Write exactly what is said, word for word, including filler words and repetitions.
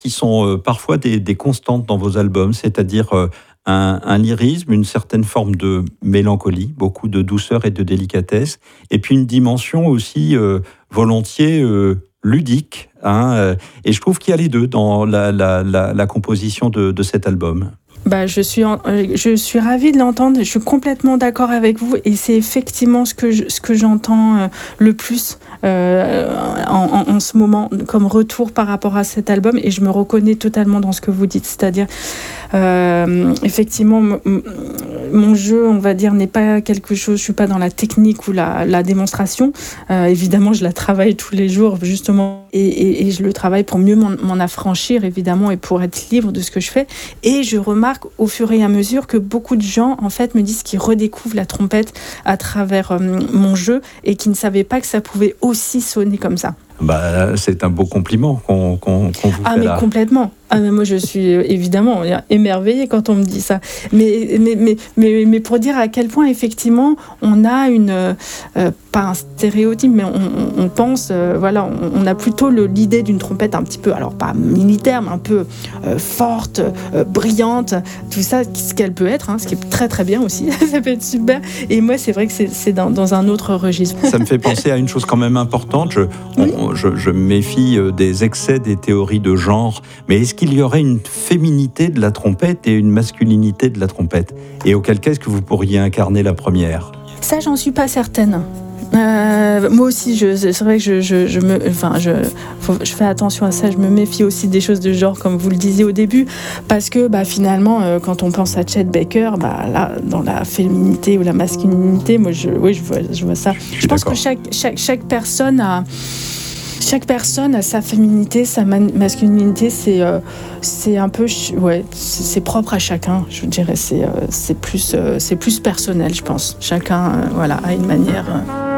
qui sont euh, parfois des, des constantes dans vos albums, c'est-à-dire euh, un, un lyrisme, une certaine forme de mélancolie, beaucoup de douceur et de délicatesse, et puis une dimension aussi euh, volontiers euh, ludique. Hein, euh, et je trouve qu'il y a les deux dans la, la, la, la composition de, de cet album. Bah, je suis, en, je suis ravie de l'entendre. Je suis complètement d'accord avec vous, et c'est effectivement ce que je, ce que j'entends euh, le plus euh, en, en, en ce moment comme retour par rapport à cet album, et je me reconnais totalement dans ce que vous dites. C'est-à-dire, euh, effectivement, m- m- mon jeu, on va dire, n'est pas quelque chose. Je suis pas dans la technique ou la, la démonstration. Euh, évidemment, je la travaille tous les jours, justement, et, et, et je le travaille pour mieux m'en, m'en affranchir, évidemment, et pour être libre de ce que je fais. Et je remarque au fur et à mesure que beaucoup de gens en fait me disent qu'ils redécouvrent la trompette à travers euh, mon jeu, et qu'ils ne savaient pas que ça pouvait aussi sonner comme ça. Bah, c'est un beau compliment qu'on, qu'on, qu'on vous ah, fait mais là. complètement. Ah, mais moi, je suis évidemment émerveillée quand on me dit ça. Mais, mais, mais, mais, mais pour dire à quel point, effectivement, on a une... Euh, pas un stéréotype, mais on, on pense... Euh, voilà, on, on a plutôt le, l'idée d'une trompette un petit peu, alors pas militaire, mais un peu euh, forte, euh, brillante, tout ça, ce qu'elle peut être, hein, ce qui est très très bien aussi. Ça peut être super. Et moi, c'est vrai que c'est, c'est dans, dans un autre registre. Ça me fait penser à une chose quand même importante. Je, oui. on, je, je me méfie des excès des théories de genre, mais est-ce qu'il y aurait une féminité de la trompette et une masculinité de la trompette ? Et auquel cas, est-ce que vous pourriez incarner la première ? Ça, j'en suis pas certaine. Euh, moi aussi, je, c'est vrai que je, je, je, me, enfin, je, faut, je fais attention à ça. Je me méfie aussi des choses de genre, comme vous le disiez au début, parce que bah, finalement, euh, quand on pense à Chet Baker, bah, là, dans la féminité ou la masculinité, moi, je, oui, je vois, je vois ça. Je, je pense que chaque, chaque, chaque personne a... Chaque personne a sa féminité, sa man- masculinité, c'est, euh, c'est un peu, ouais, c'est, c'est propre à chacun, je dirais, c'est, euh, c'est, plus, euh, c'est plus personnel, je pense. Chacun, euh, voilà, a une manière... Euh